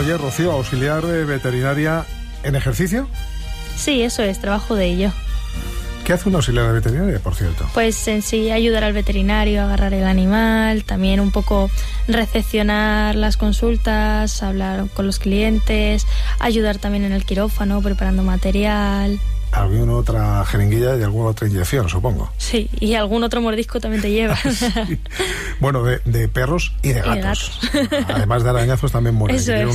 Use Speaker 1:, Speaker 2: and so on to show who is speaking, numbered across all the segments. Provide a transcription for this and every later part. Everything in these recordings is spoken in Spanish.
Speaker 1: Oye, Rocío, auxiliar veterinaria en ejercicio.
Speaker 2: Sí, eso es, trabajo de ello.
Speaker 1: ¿Qué hace una auxiliar de veterinaria, por cierto?
Speaker 2: Pues en sí ayudar al veterinario a agarrar el animal, también un poco recepcionar las consultas, hablar con los clientes, ayudar también en el quirófano, preparando material.
Speaker 1: Alguna otra jeringuilla y alguna otra inyección, supongo.
Speaker 2: Sí, y algún otro mordisco también te lleva.
Speaker 1: Sí. Bueno, de perros y de gatos. Además de arañazos también mueren. Tiene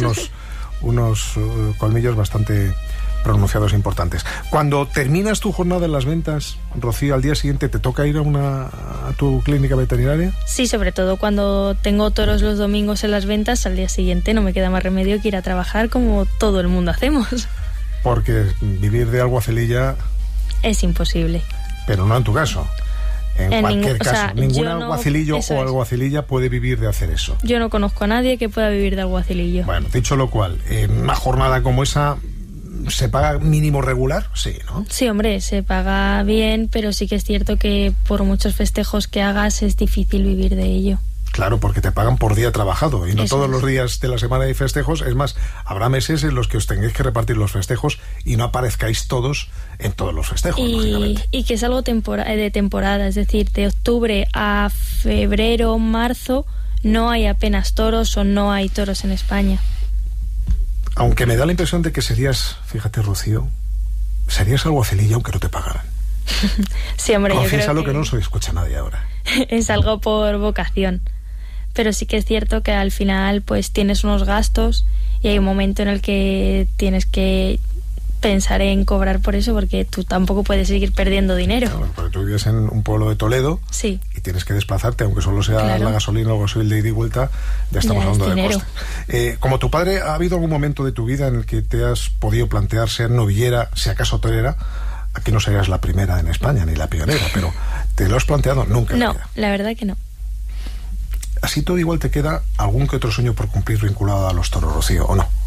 Speaker 1: unos colmillos bastante pronunciados importantes. Cuando terminas tu jornada en las ventas, Rocío, al día siguiente te toca ir a tu clínica veterinaria.
Speaker 2: Sí, sobre todo cuando tengo toros los domingos en las ventas, al día siguiente no me queda más remedio que ir a trabajar como todo el mundo hacemos.
Speaker 1: Porque vivir de alguacililla
Speaker 2: es imposible.
Speaker 1: Pero no en tu caso. En cualquier caso,
Speaker 2: o sea,
Speaker 1: ningún alguacilillo o alguacililla puede vivir de hacer eso.
Speaker 2: Yo no conozco a nadie que pueda vivir de alguacilillo.
Speaker 1: Bueno, dicho lo cual, en una jornada como esa, ¿se paga mínimo regular? Sí, ¿no?
Speaker 2: Sí, hombre, se paga bien, pero sí que es cierto que por muchos festejos que hagas es difícil vivir de ello.
Speaker 1: Claro, porque te pagan por día trabajado y no
Speaker 2: Eso
Speaker 1: todos
Speaker 2: es.
Speaker 1: los días de la semana hay festejos. Es más, habrá meses en los que os tengáis que repartir los festejos y no aparezcáis todos en todos los festejos, lógicamente.
Speaker 2: Y que es algo de temporada, es decir, de octubre a febrero, marzo, no hay apenas toros o no hay toros en España.
Speaker 1: Aunque me da la impresión de que serías, fíjate, Rocío, serías alguacililla aunque no te pagaran.
Speaker 2: Sí, hombre, yo creo
Speaker 1: Confiésalo que no se escucha nadie ahora.
Speaker 2: Es algo por vocación. Pero sí que es cierto que al final pues tienes unos gastos y hay un momento en el que tienes que pensar en cobrar por eso, porque tú tampoco puedes seguir perdiendo dinero.
Speaker 1: Claro, porque tú vives en un pueblo de Toledo.
Speaker 2: Sí.
Speaker 1: Y tienes que desplazarte, aunque solo sea
Speaker 2: Claro.
Speaker 1: la gasolina o gasoil de ida y vuelta, ya estamos
Speaker 2: Ya es
Speaker 1: hablando de
Speaker 2: dinero.
Speaker 1: costes. Como tu padre, ¿ha habido algún momento de tu vida en el que te has podido plantear ser novillera, si acaso torera? Aquí no serías la primera en España, ni la pionera, pero ¿te lo has planteado? Nunca en la
Speaker 2: No,
Speaker 1: vida.
Speaker 2: la verdad que no.
Speaker 1: Así todo igual te queda algún que otro sueño por cumplir vinculado a los toros, Rocío, ¿o no?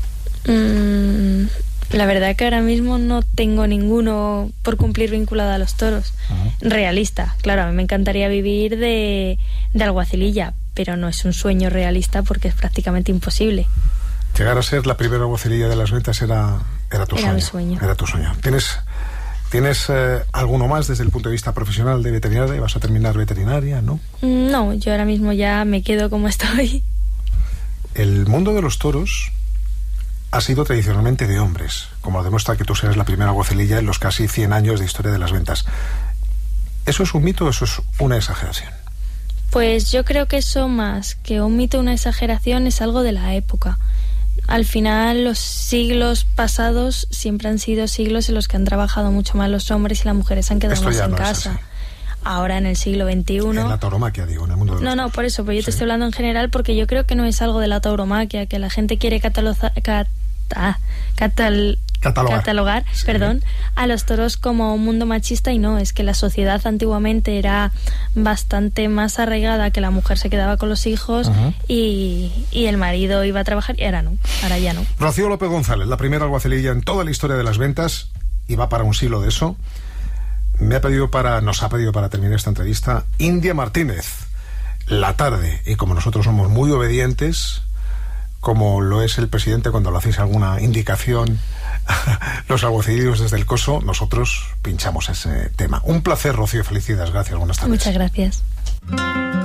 Speaker 2: La verdad que ahora mismo no tengo ninguno por cumplir vinculado a los toros. Realista, claro, a mí me encantaría vivir de alguacililla, pero no es un sueño realista porque es prácticamente imposible.
Speaker 1: Llegar a ser la primera alguacililla de las ventas era tu sueño.
Speaker 2: Mi sueño.
Speaker 1: Era tu sueño. ¿Tienes alguno más desde el punto de vista profesional de veterinaria? ¿Vas a terminar veterinaria, no?
Speaker 2: No, yo ahora mismo ya me quedo como estoy.
Speaker 1: El mundo de los toros ha sido tradicionalmente de hombres, como demuestra que tú seas la primera alguacililla en los casi 100 años de historia de las ventas. ¿Eso es un mito o eso es una exageración?
Speaker 2: Pues yo creo que eso, más que un mito o una exageración, es algo de la época. Al final, los siglos pasados siempre han sido siglos en los que han trabajado mucho más los hombres y las mujeres han quedado más en casa. Ahora, en el siglo XXI...
Speaker 1: En la tauromaquia, digo, en el mundo de los toros.
Speaker 2: Por eso, pues yo te estoy hablando en general porque yo creo que no es algo de la tauromaquia, que la gente quiere catalogar,
Speaker 1: sí,
Speaker 2: a los toros como un mundo machista, y no, es que la sociedad antiguamente era bastante más arraigada, que la mujer se quedaba con los hijos y el marido iba a trabajar, y ahora ya no.
Speaker 1: Rocío López González, la primera alguacililla en toda la historia de las ventas, y va para un siglo de eso. Nos ha pedido para terminar esta entrevista India Martínez, La Tarde, y como nosotros somos muy obedientes, como lo es el presidente cuando le hacéis alguna indicación, los alguacilillos desde el coso, nosotros pinchamos ese tema. Un placer, Rocío, felicidades, gracias, buenas tardes.
Speaker 2: Muchas gracias.